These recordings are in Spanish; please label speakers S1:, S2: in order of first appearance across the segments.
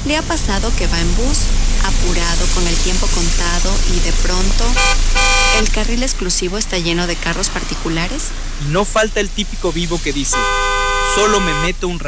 S1: ¿Le ha pasado que va en bus, apurado, con el tiempo contado y de pronto el carril exclusivo está lleno de carros particulares?
S2: Y no falta el típico vivo que dice: solo me meto un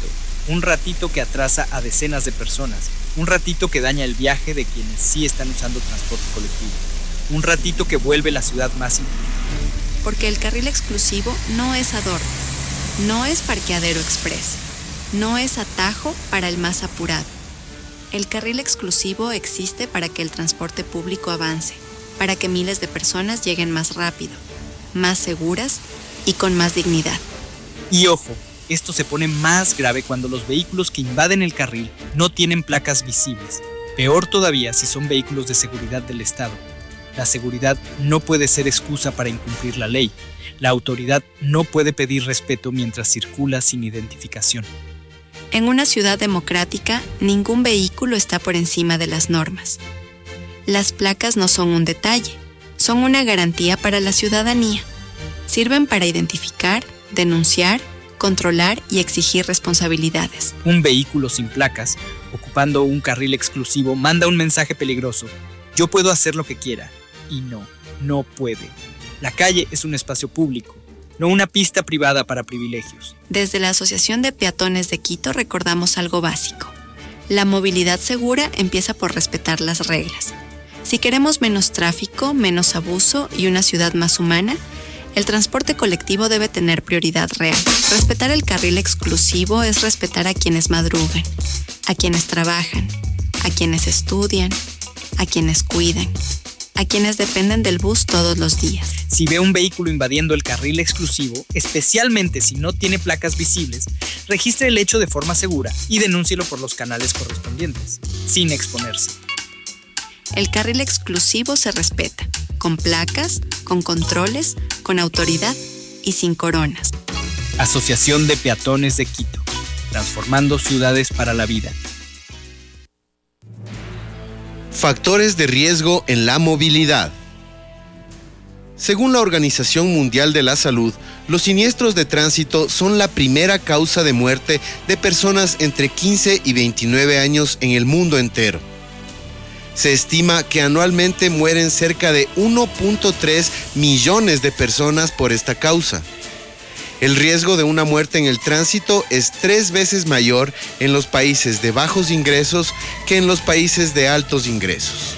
S2: ratito que atrasa a decenas de personas, un ratito que daña el viaje de quienes sí están usando transporte colectivo, un ratito que vuelve la ciudad más injusta.
S1: Porque el carril exclusivo no es adorno, no es parqueadero express, no es atajo para el más apurado. El carril exclusivo existe para que el transporte público avance, para que miles de personas lleguen más rápido, más seguras y con más dignidad.
S2: Y ojo, esto se pone más grave cuando los vehículos que invaden el carril no tienen placas visibles. Peor todavía si son vehículos de seguridad del Estado. La seguridad no puede ser excusa para incumplir la ley. La autoridad no puede pedir respeto mientras circula sin identificación.
S1: En una ciudad democrática, ningún vehículo está por encima de las normas. Las placas no son un detalle, son una garantía para la ciudadanía. Sirven para identificar, denunciar, controlar y exigir responsabilidades.
S2: Un vehículo sin placas, ocupando un carril exclusivo, manda un mensaje peligroso. Yo puedo hacer lo que quiera. Y no puede. La calle es un espacio público, no una pista privada para privilegios.
S1: Desde la Asociación de Peatones de Quito recordamos algo básico. La movilidad segura empieza por respetar las reglas. Si queremos menos tráfico, menos abuso y una ciudad más humana, el transporte colectivo debe tener prioridad real. Respetar el carril exclusivo es respetar a quienes madrugan, a quienes trabajan, a quienes estudian, a quienes cuidan, a quienes dependen del bus todos los días.
S2: Si ve un vehículo invadiendo el carril exclusivo, especialmente si no tiene placas visibles, registre el hecho de forma segura y denúncielo por los canales correspondientes, sin exponerse.
S1: El carril exclusivo se respeta, con placas, con controles, con autoridad y sin coronas.
S2: Asociación de Peatones de Quito, transformando ciudades para la vida.
S3: Factores de riesgo en la movilidad. Según la Organización Mundial de la Salud, los siniestros de tránsito son la primera causa de muerte de personas entre 15 y 29 años en el mundo entero. Se estima que anualmente mueren cerca de 1.3 millones de personas por esta causa. El riesgo de una muerte en el tránsito es 3 veces mayor en los países de bajos ingresos que en los países de altos ingresos.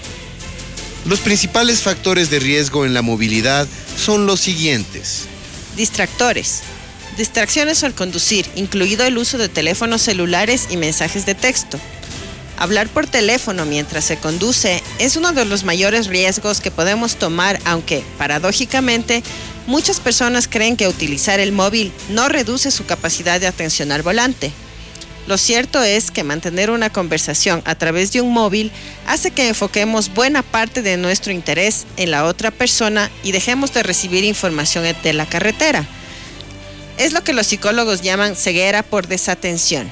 S3: Los principales factores de riesgo en la movilidad son los siguientes.
S4: Distractores. Distracciones al conducir, incluido el uso de teléfonos celulares y mensajes de texto. Hablar por teléfono mientras se conduce es uno de los mayores riesgos que podemos tomar, aunque, paradójicamente, muchas personas creen que utilizar el móvil no reduce su capacidad de atención al volante. Lo cierto es que mantener una conversación a través de un móvil hace que enfoquemos buena parte de nuestro interés en la otra persona y dejemos de recibir información de la carretera. Es lo que los psicólogos llaman ceguera por desatención.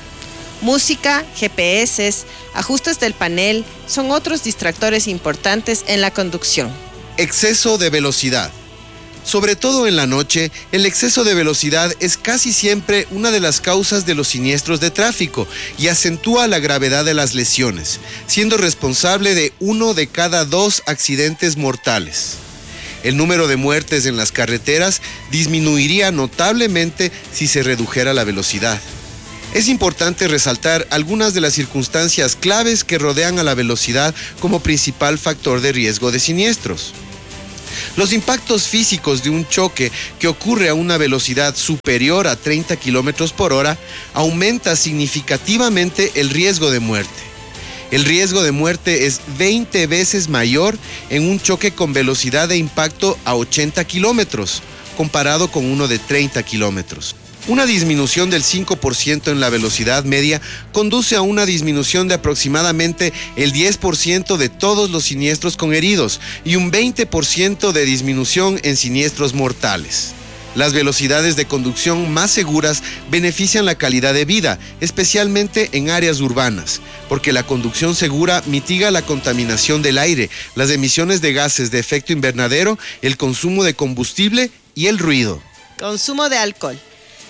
S4: Música, GPS, ajustes del panel son otros distractores importantes en la conducción.
S3: Exceso de velocidad. Sobre todo en la noche, el exceso de velocidad es casi siempre una de las causas de los siniestros de tráfico y acentúa la gravedad de las lesiones, siendo responsable de 1 de cada 2 accidentes mortales. El número de muertes en las carreteras disminuiría notablemente si se redujera la velocidad. Es importante resaltar algunas de las circunstancias claves que rodean a la velocidad como principal factor de riesgo de siniestros. Los impactos físicos de un choque que ocurre a una velocidad superior a 30 km por hora aumenta significativamente el riesgo de muerte. El riesgo de muerte es 20 veces mayor en un choque con velocidad de impacto a 80 kilómetros, comparado con uno de 30 kilómetros. Una disminución del 5% en la velocidad media conduce a una disminución de aproximadamente el 10% de todos los siniestros con heridos y un 20% de disminución en siniestros mortales. Las velocidades de conducción más seguras benefician la calidad de vida, especialmente en áreas urbanas, porque la conducción segura mitiga la contaminación del aire, las emisiones de gases de efecto invernadero, el consumo de combustible y el ruido.
S4: Consumo de alcohol.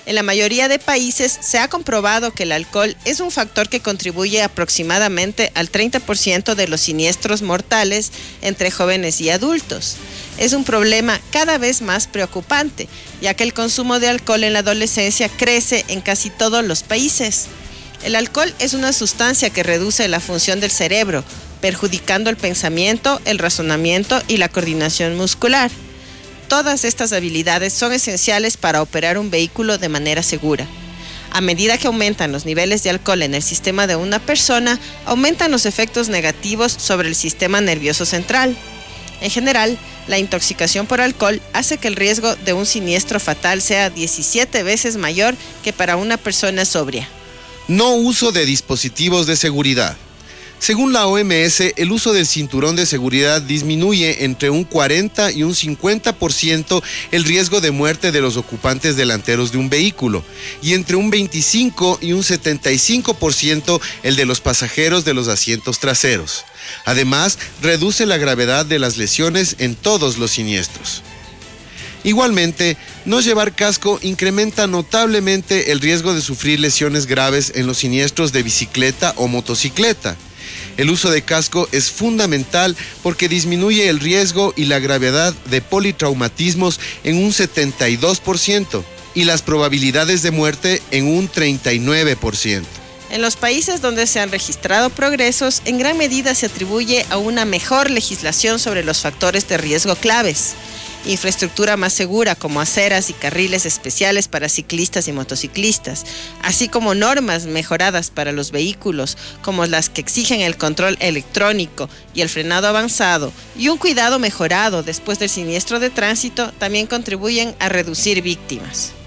S4: En la mayoría de países se ha comprobado que el alcohol es un factor que contribuye aproximadamente al 30% de los siniestros mortales entre jóvenes y adultos. Es un problema cada vez más preocupante, ya que el consumo de alcohol en la adolescencia crece en casi todos los países. El alcohol es una sustancia que reduce la función del cerebro, perjudicando el pensamiento, el razonamiento y la coordinación muscular. Todas estas habilidades son esenciales para operar un vehículo de manera segura. A medida que aumentan los niveles de alcohol en el sistema de una persona, aumentan los efectos negativos sobre el sistema nervioso central. En general, la intoxicación por alcohol hace que el riesgo de un siniestro fatal sea 17 veces mayor que para una persona sobria.
S3: No uso de dispositivos de seguridad. Según la OMS, el uso del cinturón de seguridad disminuye entre un 40 y un 50% el riesgo de muerte de los ocupantes delanteros de un vehículo y entre un 25 y un 75% el de los pasajeros de los asientos traseros. Además, reduce la gravedad de las lesiones en todos los siniestros. Igualmente, no llevar casco incrementa notablemente el riesgo de sufrir lesiones graves en los siniestros de bicicleta o motocicleta. El uso de casco es fundamental porque disminuye el riesgo y la gravedad de politraumatismos en un 72% y las probabilidades de muerte en un 39%.
S4: En los países donde se han registrado progresos, en gran medida se atribuye a una mejor legislación sobre los factores de riesgo claves. Infraestructura más segura como aceras y carriles especiales para ciclistas y motociclistas, así como normas mejoradas para los vehículos como las que exigen el control electrónico y el frenado avanzado y un cuidado mejorado después del siniestro de tránsito también contribuyen a reducir víctimas.